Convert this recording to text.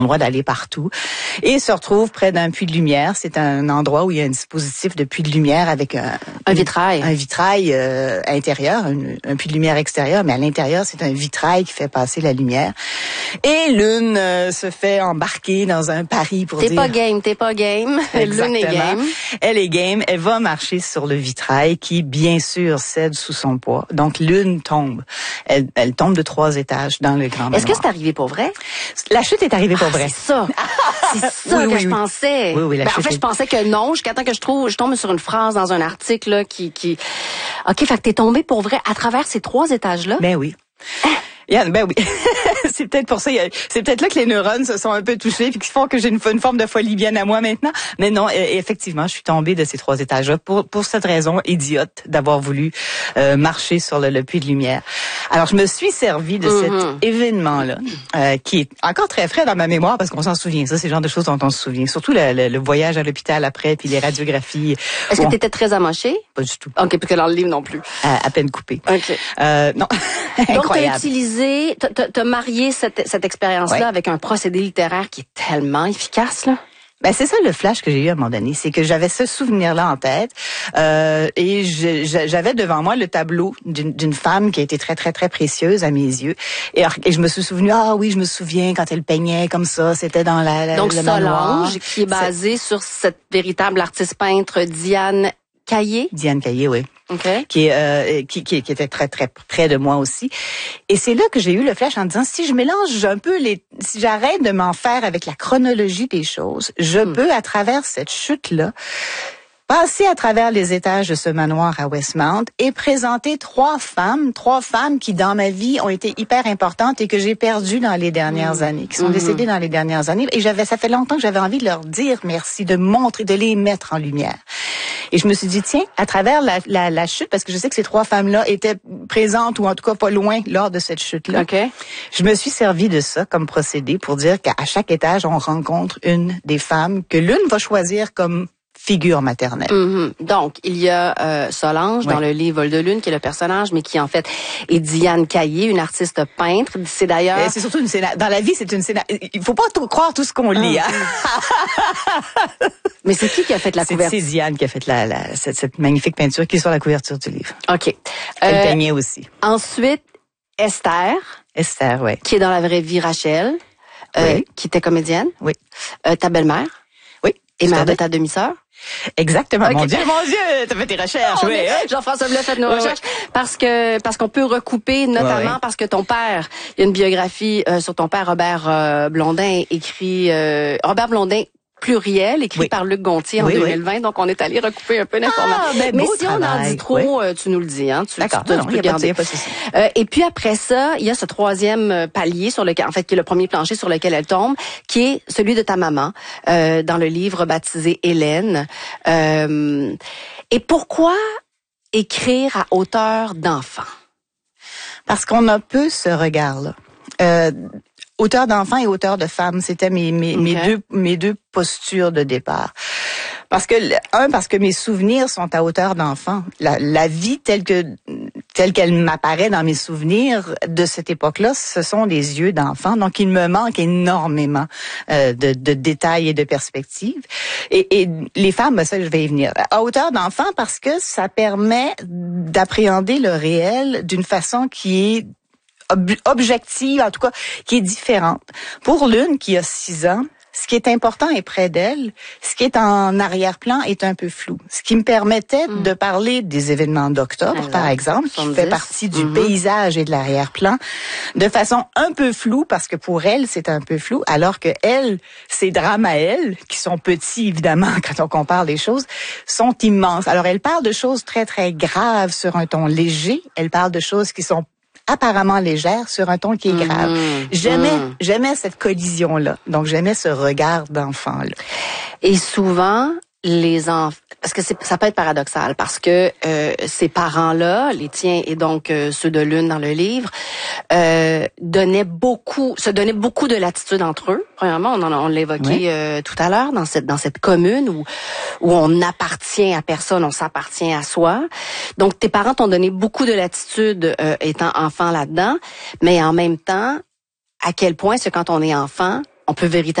droit d'aller partout et se retrouve près d'un puits de lumière. C'est un endroit où il y a un dispositif de puits de lumière avec un vitrail. Un vitrail intérieur, un puits de lumière extérieur, mais à l'intérieur, c'est un vitrail qui fait passer la lumière. Et Lune se fait embarquer dans un pari pour dire... T'es pas game. Lune est game. Elle est game. Elle va marcher sur le vitrail qui, bien sûr, cède sous son poids. Donc, Lune tombe. Elle tombe de 3 étages dans le grand manoir. Est-ce que c'est arrivé pour vrai? La chute est arrivée pour vrai. C'est ça. C'est ça que je pensais. Oui, en fait, je pensais que non, jusqu'à temps que je tombe sur une phrase dans un article là, qui... OK, fait que t'es tombé pour vrai à travers ces 3 étages-là? Ben oui. Ben oui. C'est peut-être pour ça, c'est peut-être là que les neurones se sont un peu touchés puis qui font que j'ai une forme de folie bien à moi maintenant. Mais non, effectivement, je suis tombée de ces 3 étages-là pour cette raison idiote d'avoir voulu marcher sur le puits de lumière. Alors, je me suis servi de cet événement-là qui est encore très frais dans ma mémoire parce qu'on s'en souvient. Ça, c'est le genre de choses dont on se souvient. Surtout le voyage à l'hôpital après puis les radiographies. Est-ce que t'étais très amochée? Pas du tout. OK, parce que dans le livre non plus. À peine coupé. OK. Non. Donc, t'as marié cette expérience-là avec un procédé littéraire qui est tellement efficace, là? Ben c'est ça le flash que j'ai eu à un moment donné, c'est que j'avais ce souvenir-là en tête et j'avais devant moi le tableau d'une femme qui a été très très très précieuse à mes yeux et je me suis souvenu je me souviens quand elle peignait comme ça, c'était dans donc le Solange manoir. Qui est basée sur cette véritable artiste peintre Diane Caillé. Diane Caillé, oui. Okay. Qui était très très près de moi aussi. Et c'est là que j'ai eu le flash en disant si je mélange un peu si j'arrête de m'en faire avec la chronologie des choses, je peux à travers cette chute-là passer à travers les étages de ce manoir à Westmount et présenter 3 femmes qui dans ma vie ont été hyper importantes et que j'ai perdues dans les dernières années, qui sont décédées dans les dernières années. Et ça fait longtemps que j'avais envie de leur dire merci, de montrer, de les mettre en lumière. Et je me suis dit, tiens, à travers la chute, parce que je sais que ces 3 femmes-là étaient présentes ou en tout cas pas loin lors de cette chute-là. Okay. Je me suis servi de ça comme procédé pour dire qu'à chaque étage, on rencontre une des femmes que l'une va choisir comme figure maternelle. Donc, il y a Solange dans le livre Vol de Lune, qui est le personnage, mais qui en fait est Diane Caillé, une artiste peintre. C'est d'ailleurs... C'est surtout dans la vie, c'est une il faut pas croire tout ce qu'on lit. Hein? Mais c'est qui a fait la couverture? C'est Diane qui a fait cette magnifique peinture qui est sur la couverture du livre. OK. Elle peignait aussi. Ensuite, Esther, oui. Qui est dans la vraie vie Rachel, qui était comédienne. Oui. Ta belle-mère. Oui. Et mère de ta demi-sœur. Exactement. Okay. Mon Dieu, t'as fait tes recherches. Jean-François Blais fait nos recherches parce qu'on peut recouper notamment parce que ton père, il y a une biographie sur ton père Robert Blondin Robert Blondin pluriel, écrit par Luc Gontier en 2020. Donc, on est allé recouper un peu d'informations. Mais si on en dit trop, tu nous le dis. Hein, D'accord, tu peux garder. Pas de souci. Et puis après ça, il y a ce 3e palier sur lequel, en fait, qui est le premier plancher sur lequel elle tombe, qui est celui de ta maman, dans le livre baptisé Hélène. Et pourquoi écrire à hauteur d'enfant? Parce qu'on a peu ce regard-là. Auteur d'enfant et auteur de femme, c'était mes deux postures de départ. Parce que mes souvenirs sont à hauteur d'enfant. La vie telle qu'elle m'apparaît dans mes souvenirs de cette époque-là, ce sont des yeux d'enfant. Donc, il me manque énormément de détails et de perspectives. Et les femmes, ça, je vais y venir. À hauteur d'enfant parce que ça permet d'appréhender le réel d'une façon qui est objective, en tout cas, qui est différente. Pour l'une qui a 6 ans, ce qui est important est près d'elle, ce qui est en arrière-plan est un peu flou. Ce qui me permettait de parler des événements d'octobre, par exemple, qui fait partie du paysage et de l'arrière-plan, de façon un peu floue, parce que pour elle, c'est un peu flou, alors que elle, ses drames à elle, qui sont petits, évidemment, quand on compare les choses, sont immenses. Alors, elle parle de choses très, très graves sur un ton léger. Elle parle de choses qui sont apparemment légère sur un ton qui est grave. J'aimais cette collision-là. Donc, j'aimais ce regard d'enfant-là. Et souvent, les enfants, parce que ça peut être paradoxal, parce que ces parents-là, les tiens et donc ceux de l'une dans le livre, se donnaient beaucoup de latitude entre eux. Premièrement, on l'évoquait tout à l'heure dans cette commune où on n'appartient à personne, on s'appartient à soi. Donc tes parents t'ont donné beaucoup de latitude étant enfant là-dedans, mais en même temps, à quel point c'est quand on est enfant, on peut véritablement